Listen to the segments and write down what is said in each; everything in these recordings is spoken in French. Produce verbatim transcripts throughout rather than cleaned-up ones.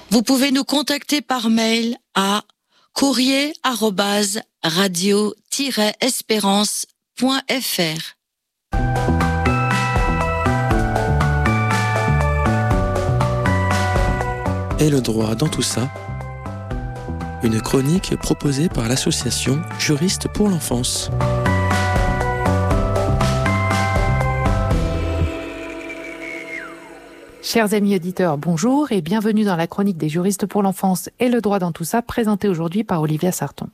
Vous pouvez nous contacter par mail à courrier arobase radio tiret espérance point f r. Et le droit dans tout ça, une chronique proposée par l'association Juristes pour l'enfance. Chers amis auditeurs, bonjour et bienvenue dans la chronique des juristes pour l'enfance et le droit dans tout ça, présentée aujourd'hui par Olivia Sarton.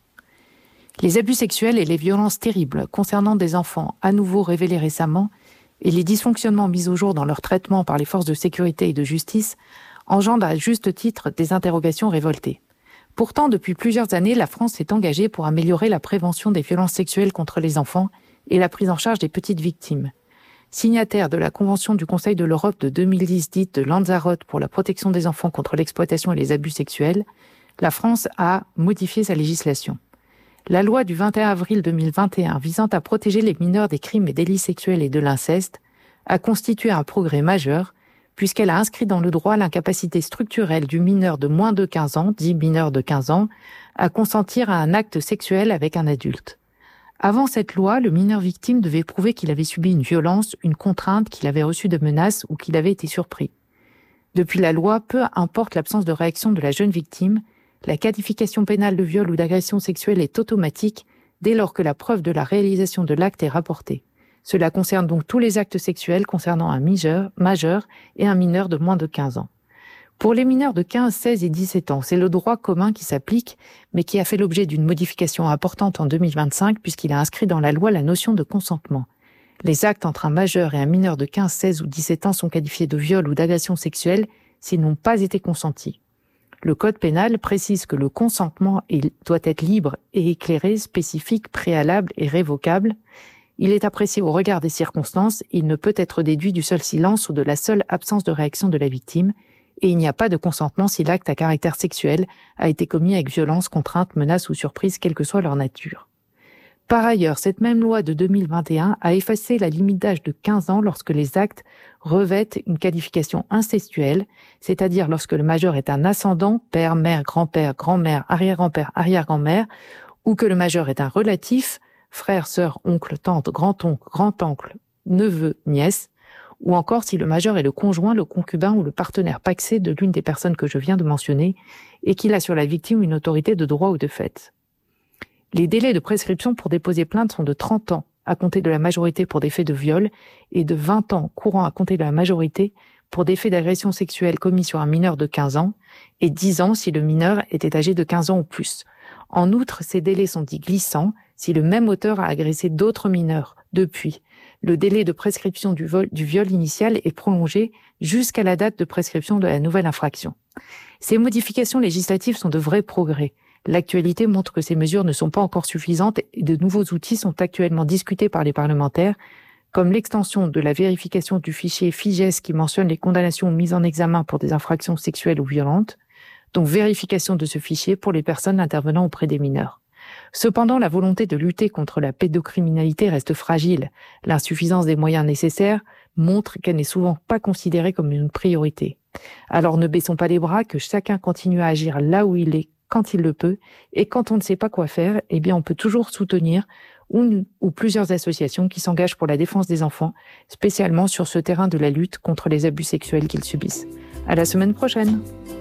Les abus sexuels et les violences terribles concernant des enfants à nouveau révélés récemment et les dysfonctionnements mis au jour dans leur traitement par les forces de sécurité et de justice engendrent à juste titre des interrogations révoltées. Pourtant, depuis plusieurs années, la France s'est engagée pour améliorer la prévention des violences sexuelles contre les enfants et la prise en charge des petites victimes. Signataire de la Convention du Conseil de l'Europe de deux mille dix dite de Lanzarote pour la protection des enfants contre l'exploitation et les abus sexuels, la France a modifié sa législation. La loi du vingt et un avril deux mille vingt et un visant à protéger les mineurs des crimes et délits sexuels et de l'inceste a constitué un progrès majeur puisqu'elle a inscrit dans le droit l'incapacité structurelle du mineur de moins de quinze ans, dit mineur de quinze ans, à consentir à un acte sexuel avec un adulte. Avant cette loi, le mineur victime devait prouver qu'il avait subi une violence, une contrainte, qu'il avait reçu de menaces ou qu'il avait été surpris. Depuis la loi, peu importe l'absence de réaction de la jeune victime, la qualification pénale de viol ou d'agression sexuelle est automatique dès lors que la preuve de la réalisation de l'acte est rapportée. Cela concerne donc tous les actes sexuels concernant un majeur, majeur et un mineur de moins de quinze ans. Pour les mineurs de quinze, seize et dix-sept ans, c'est le droit commun qui s'applique, mais qui a fait l'objet d'une modification importante en deux mille vingt-cinq puisqu'il a inscrit dans la loi la notion de consentement. Les actes entre un majeur et un mineur de quinze, seize ou dix-sept ans sont qualifiés de viol ou d'agression sexuelle s'ils n'ont pas été consentis. Le Code pénal précise que le consentement doit être libre et éclairé, spécifique, préalable et révocable. Il est apprécié au regard des circonstances, il ne peut être déduit du seul silence ou de la seule absence de réaction de la victime, et il n'y a pas de consentement si l'acte à caractère sexuel a été commis avec violence, contrainte, menace ou surprise, quelle que soit leur nature. Par ailleurs, cette même loi de deux mille vingt et un a effacé la limite d'âge de quinze ans lorsque les actes revêtent une qualification incestuelle, c'est-à-dire lorsque le majeur est un ascendant, père, mère, grand-père, grand-mère, arrière-grand-père, arrière-grand-mère, ou que le majeur est un relatif, frère, sœur, oncle, tante, grand-oncle, grand-oncle, neveu, nièce, ou encore si le majeur est le conjoint, le concubin ou le partenaire pacsé de l'une des personnes que je viens de mentionner et qu'il a sur la victime une autorité de droit ou de fait. Les délais de prescription pour déposer plainte sont de trente ans à compter de la majorité pour des faits de viol et de vingt ans courant à compter de la majorité pour des faits d'agression sexuelle commis sur un mineur de quinze ans et dix ans si le mineur était âgé de quinze ans ou plus. En outre, ces délais sont dits glissants si le même auteur a agressé d'autres mineurs depuis. Le délai de prescription du, vol, du viol initial est prolongé jusqu'à la date de prescription de la nouvelle infraction. Ces modifications législatives sont de vrais progrès. L'actualité montre que ces mesures ne sont pas encore suffisantes et de nouveaux outils sont actuellement discutés par les parlementaires, comme l'extension de la vérification du fichier FIGES qui mentionne les condamnations mises en examen pour des infractions sexuelles ou violentes, donc vérification de ce fichier pour les personnes intervenant auprès des mineurs. Cependant, la volonté de lutter contre la pédocriminalité reste fragile. L'insuffisance des moyens nécessaires montre qu'elle n'est souvent pas considérée comme une priorité. Alors ne baissons pas les bras, que chacun continue à agir là où il est, quand il le peut, et quand on ne sait pas quoi faire, eh bien on peut toujours soutenir une ou plusieurs associations qui s'engagent pour la défense des enfants, spécialement sur ce terrain de la lutte contre les abus sexuels qu'ils subissent. À la semaine prochaine!